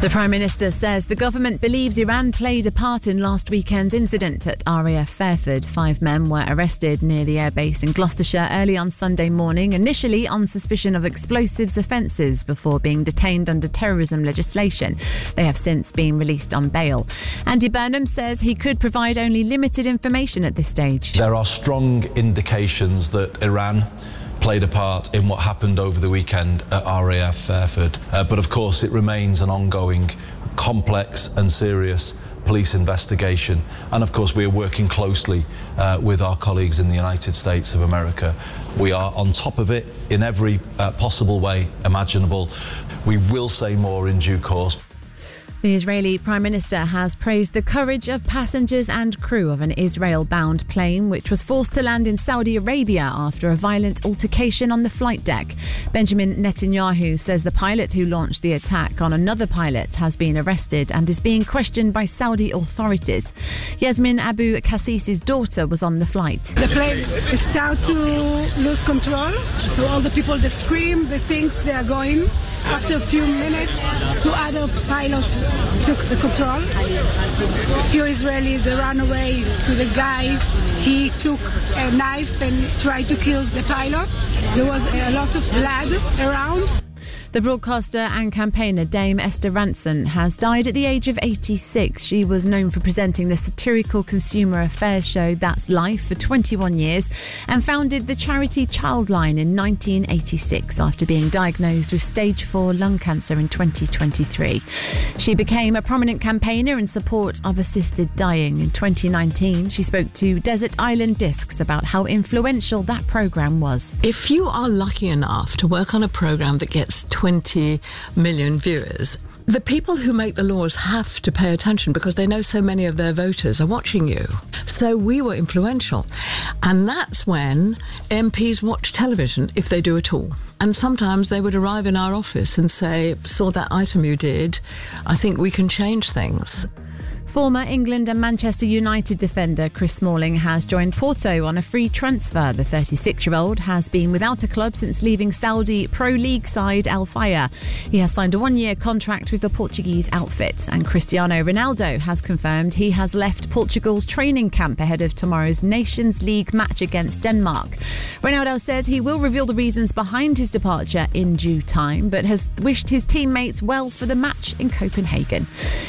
The Prime Minister says the government believes Iran played a part in last weekend's incident at RAF Fairford. 5 men were arrested near the airbase in Gloucestershire early on Sunday morning, initially on suspicion of explosives offences before being detained under terrorism legislation. They have since been released on bail. Andy Burnham says he could provide only limited information at this stage. There are strong indications that Iran played a part in what happened over the weekend at RAF Fairford. But of course it remains an ongoing, complex and serious police investigation. And of course we are working closely with our colleagues in the United States of America. We are on top of it in every possible way imaginable. We will say more in due course. The Israeli Prime Minister has praised the courage of passengers and crew of an Israel-bound plane which was forced to land in Saudi Arabia after a violent altercation on the flight deck. Benjamin Netanyahu says the pilot who launched the attack on another pilot has been arrested and is being questioned by Saudi authorities. Yasmin Abu Qassis's daughter was on the flight. The plane started to lose control, so all the people, they scream, they think they are going. After a few minutes, 2 other pilots took the control. A few Israelis, they ran away to the guy. He took a knife and tried to kill the pilot. There was a lot of blood around. The broadcaster and campaigner Dame Esther Rantzen has died at the age of 86. She was known for presenting the satirical consumer affairs show That's Life for 21 years and founded the charity Childline in 1986 after being diagnosed with stage 4 lung cancer in 2023. She became a prominent campaigner in support of assisted dying. In 2019, she spoke to Desert Island Discs about how influential that programme was. If you are lucky enough to work on a programme that gets 20 million viewers, the people who make the laws have to pay attention because they know so many of their voters are watching you. So we were influential. And that's when MPs watch television, if they do at all. And sometimes they would arrive in our office and say, saw that item you did, I think we can change things. Former England and Manchester United defender Chris Smalling has joined Porto on a free transfer. The 36-year-old has been without a club since leaving Saudi Pro League side Al Fayha. He has signed a 1-year contract with the Portuguese outfit. And Cristiano Ronaldo has confirmed he has left Portugal's training camp ahead of tomorrow's Nations League match against Denmark. Ronaldo says he will reveal the reasons behind his departure in due time, but has wished his teammates well for the match in Copenhagen.